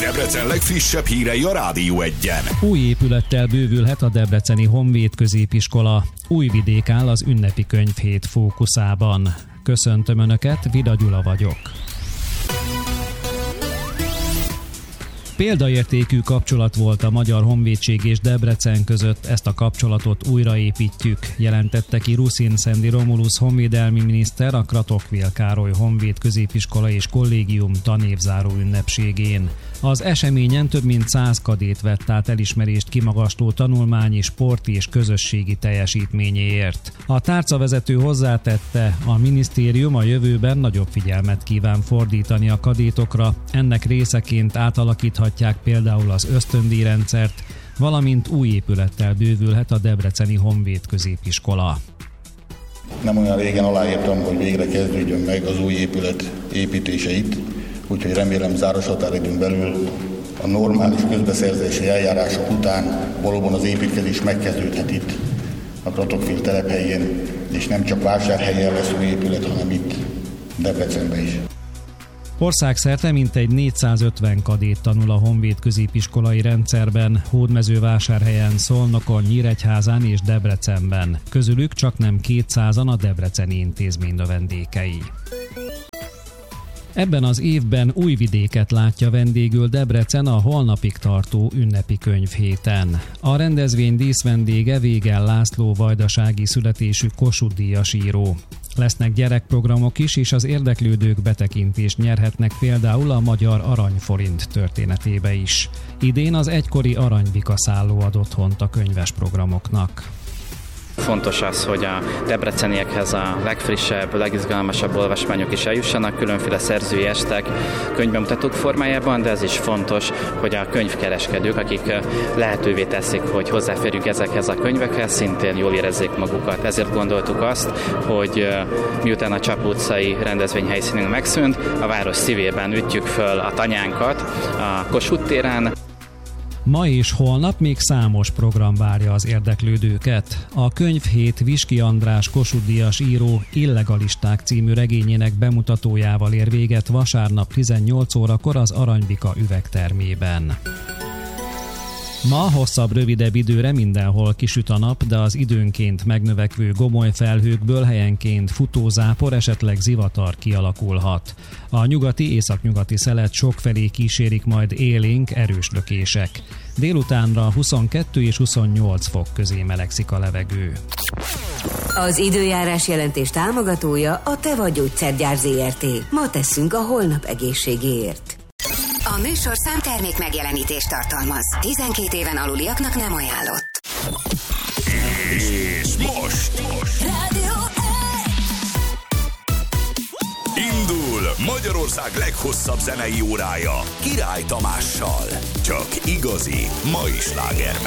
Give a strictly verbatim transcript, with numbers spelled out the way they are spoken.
Debrecen legfrissebb hírei a Rádió Egyen. Új épülettel bővülhet a debreceni Honvéd középiskola. Újvidék áll az ünnepi könyvhét fókuszában. Köszöntöm Önöket, Vida Gyula vagyok. Példaértékű kapcsolat volt a Magyar Honvédség és Debrecen között, ezt a kapcsolatot újraépítjük, jelentette ki Ruszin Szendi Romulus honvédelmi miniszter a Kratochwil Károly Honvéd Középiskola és Kollégium tanévzáró ünnepségén. Az eseményen több mint száz kadét vett át elismerést kimagasló tanulmányi, sporti és közösségi teljesítményéért. A tárcavezető hozzátette, a minisztérium a jövőben nagyobb figyelmet kíván fordítani a kadétokra, ennek részeként átalakíthatják például az ösztöndíjrendszert, valamint új épülettel bővülhet a debreceni Honvéd Középiskola. Nem olyan régen aláírtam, hogy végre kezdődjön meg az új épület építése itt, úgyhogy remélem záros határidőn belül a normális közbeszerzési eljárások után valóban az építkezés megkezdődhet itt a Kratochwil telephelyén, és nem csak Vásárhelyen lesz új épület, hanem itt Debrecenben is. Országszerte mintegy négyszázötven kadét tanul a Honvéd középiskolai rendszerben, Hódmezővásárhelyen, Szolnokon, Nyíregyházán és Debrecenben. Közülük csaknem kétszázan a debreceni intézmény növendékei. Ebben az évben Újvidéket látja vendégül Debrecen a holnapig tartó ünnepi könyvhéten. A rendezvény díszvendége Végel László vajdasági születésű Kossuth-díjas író. Lesznek gyerekprogramok is, és az érdeklődők betekintést nyerhetnek például a magyar aranyforint történetébe is. Idén az egykori aranybika szálló ad otthont a könyves programoknak. Fontos az, hogy a debreceniekhez a legfrissebb, legizgalmasabb olvasmányok is eljussanak, különféle szerzői estek, könyvbemutatók formájában, de ez is fontos, hogy a könyvkereskedők, akik lehetővé teszik, hogy hozzáférjünk ezekhez a könyvekhez, szintén jól érezzék magukat. Ezért gondoltuk azt, hogy miután a Csap utcai rendezvény helyszínünk megszűnt, a város szívében ütjük föl a tanyánkat a Kossuth téren. Ma és holnap még számos program várja az érdeklődőket. A könyvhét Viski András Kossuth-díjas író Illegalisták című regényének bemutatójával ér véget vasárnap tizennyolc órakor az Aranybika üvegtermében. Ma hosszabb, rövidebb időre mindenhol kisüt a nap, de az időnként megnövekvő gomoly felhőkből helyenként futózápor, esetleg zivatar kialakulhat. A nyugati, északnyugati szelet sokfelé kísérik majd élénk, erős lökések. Délutánra huszonkettő és huszonnyolc fok közé melegszik a levegő. Az időjárás jelentés támogatója a Teva Gyógyszergyár zé er té. Ma tesszünk a holnap egészségéért. A műsorszám termék megjelenítést tartalmaz. tizenkét éven aluliaknak nem ajánlott. És most, most. Rádió Indul Magyarország leghosszabb zenei órája Király Tamással. Csak igazi mai slágermek.